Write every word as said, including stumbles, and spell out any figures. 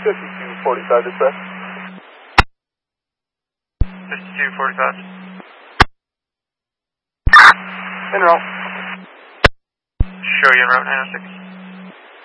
fifty-two forty-five dispatch. fifty-two forty-five. En route. Show you en route nine oh six.